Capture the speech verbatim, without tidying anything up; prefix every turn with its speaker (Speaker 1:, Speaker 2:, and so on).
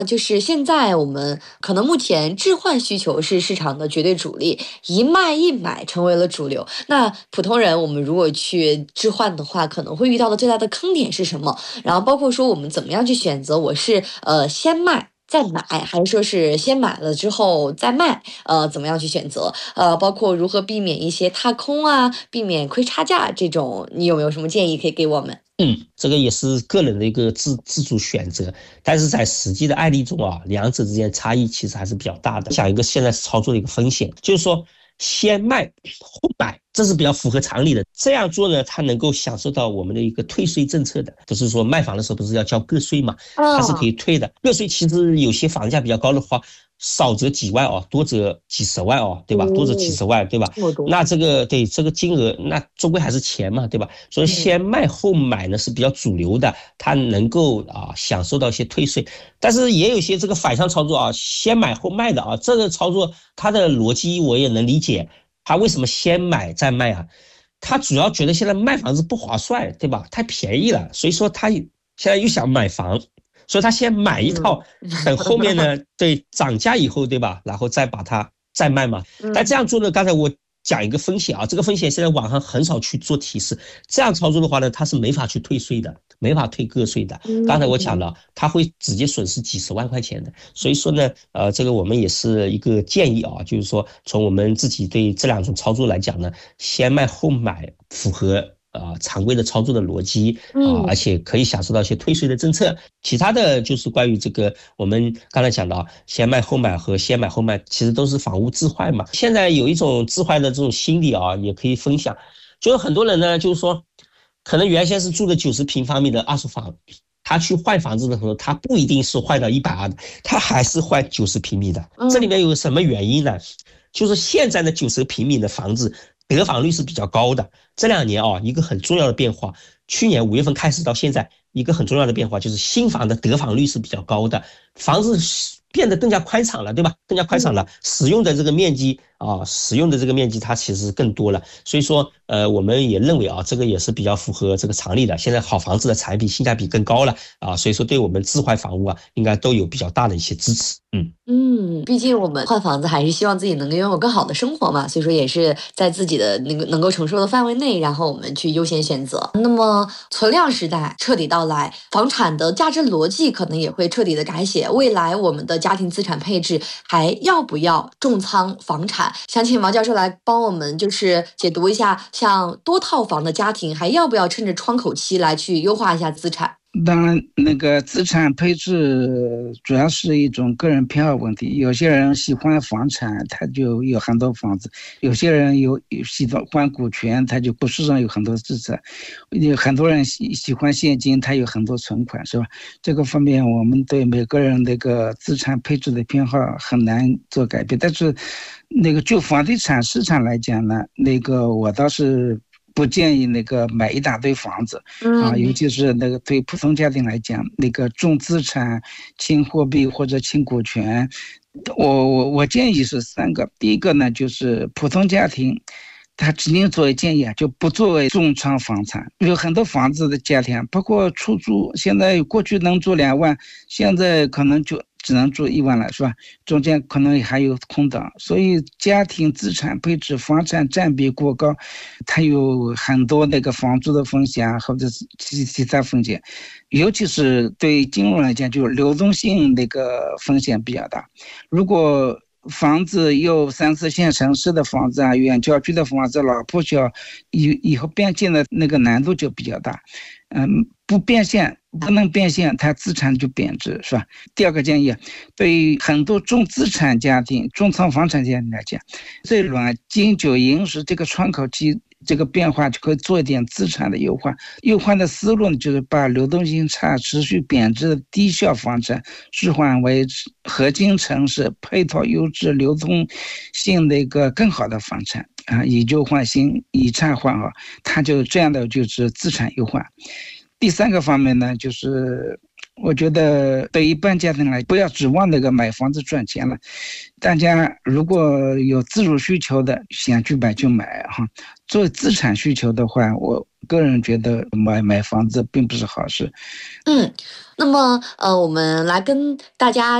Speaker 1: 就是现在我们可能目前置换需求是市场的绝对主力，一卖一买成为了主流。那普通人我们如果去置换的话，可能会遇到的最大的坑点是什么？然后包括说我们怎么样去选择，我是呃先卖再买，还是说是先买了之后再卖？呃，怎么样去选择？呃，包括如何避免一些踏空啊，避免亏差价这种，你有没有什么建议可以给我们？
Speaker 2: 嗯，这个也是个人的一个自自主选择，但是在实际的案例中啊，两者之间差异其实还是比较大的。讲一个现在操作的一个风险，就是说先卖后买，这是比较符合常理的。这样做呢，它能够享受到我们的一个退税政策的，不是说卖房的时候不是要交个税嘛，它是可
Speaker 1: 哦，
Speaker 2: 以退的。个税其实有些房价比较高的话，少则几万哦，多则几十万哦，对吧？多则几
Speaker 1: 哦，
Speaker 2: 十万，对吧？
Speaker 1: 这么多，
Speaker 2: 那这个对这个金额，那终归还是钱嘛，对吧？所以
Speaker 1: 嗯。
Speaker 2: 先卖后买呢是比较主流的，它能够啊享受到一些退税，但是也有一些这个反向操作啊，先买后卖的啊，这个操作它的逻辑我也能理解，他为什么先买再卖啊？他主要觉得现在卖房子不划算，对吧？太便宜了，所以说他现在又想买房，所以他先买一
Speaker 1: 嗯，
Speaker 2: 套，等后面呢，对涨价以后，对吧？然后再把它再卖嘛。但这
Speaker 1: 嗯，
Speaker 2: 样做呢，刚才我讲一个风险啊，这个风险现在网上很少去做提示。这样操作的话呢，它是没法去退税的，没法退个税的。刚才我讲
Speaker 1: 嗯，
Speaker 2: 了，它会直接损失几十万块钱的。所以说呢，呃，这个我们也是一个建议啊，就是说从我们自己对这两种操作来讲呢，先卖后买符合。呃，常规的操作的逻辑啊、呃，而
Speaker 1: 嗯，
Speaker 2: 且可以享受到一些退税的政策。其他的就是关于这个，我们刚才讲到，先卖后买和先买后卖，其实都是房屋置换嘛。现在有一种置换的这种心理啊，也可以分享。就是很多人呢，就是说，可能原先是住的九十平方米的二手房，他去换房子的时候，他不一定是换到一百二的，他还是换九十平米的。这里
Speaker 1: 嗯，
Speaker 2: 面有什么原因呢？就是现在的九十平米的房子得房率是比较高的。这两年啊，一个很重要的变化，去年五月份开始到现在，一个很重要的变化就是新房的得房率是比较高的，房子变得更加宽敞了，对吧？更加宽敞
Speaker 1: 嗯，
Speaker 2: 了，使用的这个面积啊，使用的这个面积它其实更多了。所以说，呃，我们也认为啊，这个也是比较符合这个常理的。现在好房子的产品性价比更高了啊，所以说对我们置换房屋啊，应该都有比较大的一些支持。嗯。
Speaker 1: 嗯，毕竟我们换房子还是希望自己能够拥有更好的生活嘛，所以说也是在自己的那个能够承受的范围内，然后我们去优先选择。那么存量时代彻底到来，房产的价值逻辑可能也会彻底的改写。未来我们的家庭资产配置还要不要重仓房产？想请王教授来帮我们就是解读一下，像多套房的家庭还要不要趁着窗口期来去优化一下资产？
Speaker 3: 当然，那个资产配置主要是一种个人偏好问题。有些人喜欢房产，他就有很多房子；有些人有喜欢股权，他就股市上有很多资产；有很多人喜喜欢现金，他有很多存款，是吧？这个方面，我们对每个人那个资产配置的偏好很难做改变。但是，那个就房地产市场来讲呢，那个我倒是不建议那个买一大堆房子啊，尤
Speaker 1: 嗯，
Speaker 3: 其是那个对普通家庭来讲，那个重资产、轻货币或者轻股权，我我我建议是三个。第一个呢，就是普通家庭。他只能作为建议啊，就不作为重仓房产。有很多房子的家庭，包括出租，现在过去能租两万，现在可能就只能住一万了，是吧？中间可能还有空档，所以家庭资产配置房产占比过高，它有很多那个房租的风险啊，或者是其其他风险，尤其是对金融来讲，就是流动性那个风险比较大。如果房子有三四线城市的房子啊，远郊区的房子，老破小，以以后变现的那个难度就比较大。嗯，不变现，不能变现，它资产就贬值，是吧？第二个建议，对于很多重资产家庭、重仓房产家庭来讲，这轮金九银十这个窗口期。这个变化就可以做一点资产的优化，优化的思路呢，就是把流动性差、持续贬值的低效房产置换为核心城市配套优质、流动性的一个更好的房产啊，以旧换新，以差换好，它就这样的就是资产优化。第三个方面呢，就是我觉得对一般家庭来，不要指望那个买房子赚钱了。大家如果有自主需求的，想去买就买哈。做资产需求的话，我个人觉得买买房子并不是好事。
Speaker 1: 嗯， 那么呃，我们来跟大家